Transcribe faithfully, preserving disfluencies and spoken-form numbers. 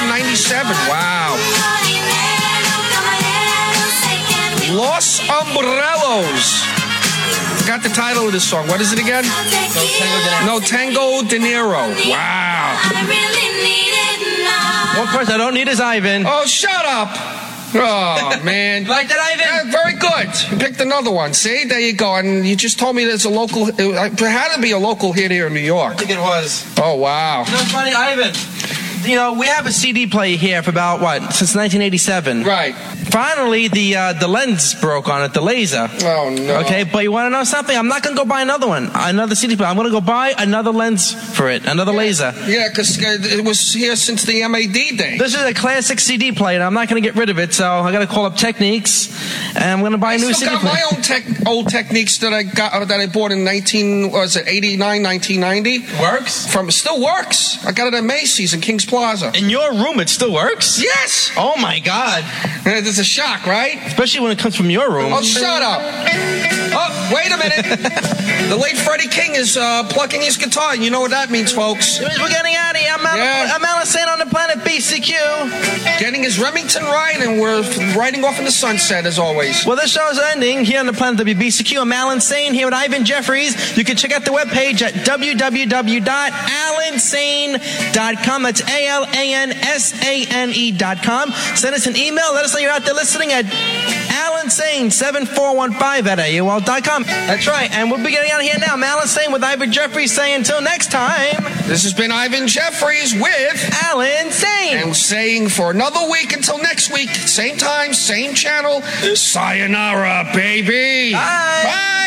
in ninety-seven. Wow. Los Umbrellos. Got the title of this song. What is it again? No Tango De Niro. Wow. One person I don't need is Ivan. Oh, shut up. Oh, man. Like that, Ivan? Yeah, very good. You picked another one. See? There you go. And you just told me there's a local... It had to be a local hit here in New York. I think it was. Oh, wow. You know what's funny, Ivan? You know, we have a C D player here for about, what, since nineteen eighty-seven. Right. Finally, the uh, the lens broke on it, the laser. Oh, no. Okay, but you want to know something? I'm not going to go buy another one, another C D player. I'm going to go buy another lens for it, another yeah. laser. Yeah, because it was here since the M A D day. This is a classic C D player, and I'm not going to get rid of it, so I got to call up Techniques, and I'm going to buy I a new still C D got player. my own tech, old Techniques that I got uh, that I bought in nineteen what was it eighty-nine, nineteen ninety. Works? From still works. I got it at Macy's in Kings Plaza. In your room, it still works? Yes. Oh my God! It's a shock, right? Especially when it comes from your room. Oh, shut up! Oh, wait a minute. The late Freddie King is uh, plucking his guitar. You know what that means, folks? We're getting out of here. I'm, Al- Yeah. I'm Alan Sane on the planet B C Q. Getting his Remington ride, and we're riding off in the sunset as always. Well, this show's ending here on the planet W B C Q. I'm Alan Sane here with Ivan Jeffries. You can check out the webpage at w w w dot alan sane dot com. That's A L A N S A N E dot com. Send us an email. Let us know you're out there listening at Alan Sane seven four one five at A O L dot com. That's right. And we'll be getting out of here now. I'm Alan Sane with Ivan Jeffries saying until next time. This has been Ivan Jeffries with Alan Sane. And saying for another week until next week, same time, same channel. Sayonara, baby. Bye. Bye.